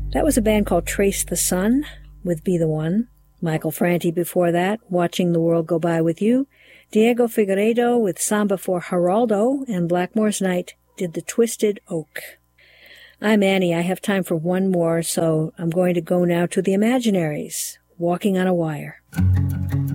That was a band called Trace the Sun with Be the One. Michael Franti before that, Watching the World Go By With You. Diego Figueiredo with Samba for Geraldo, and Blackmore's Night did The Twisted Oak. I'm Annie. I have time for one more, so I'm going to go now to the Imaginaries, Walking on a Wire.